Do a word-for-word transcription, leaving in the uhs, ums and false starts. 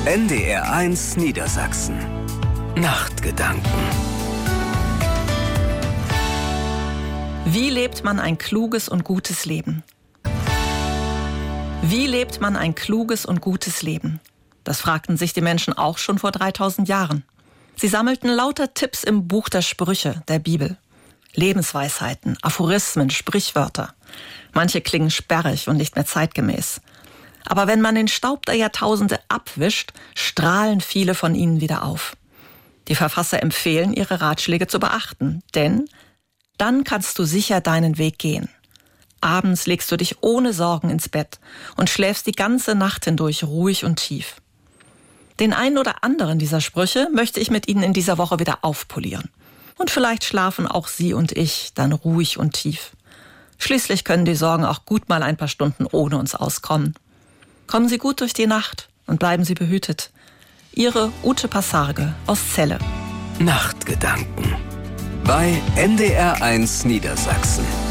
N D R eins Niedersachsen. Nachtgedanken. Wie lebt man ein kluges und gutes Leben? Wie lebt man ein kluges und gutes Leben? Das fragten sich die Menschen auch schon vor dreitausend Jahren. Sie sammelten lauter Tipps im Buch der Sprüche, der Bibel. Lebensweisheiten, Aphorismen, Sprichwörter. Manche klingen sperrig und nicht mehr zeitgemäß. Aber wenn man den Staub der Jahrtausende abwischt, strahlen viele von ihnen wieder auf. Die Verfasser empfehlen, ihre Ratschläge zu beachten, denn dann kannst du sicher deinen Weg gehen. Abends legst du dich ohne Sorgen ins Bett und schläfst die ganze Nacht hindurch ruhig und tief. Den einen oder anderen dieser Sprüche möchte ich mit Ihnen in dieser Woche wieder aufpolieren. Und vielleicht schlafen auch Sie und ich dann ruhig und tief. Schließlich können die Sorgen auch gut mal ein paar Stunden ohne uns auskommen. Kommen Sie gut durch die Nacht und bleiben Sie behütet. Ihre Ute Passarge aus Celle. Nachtgedanken bei N D R eins Niedersachsen.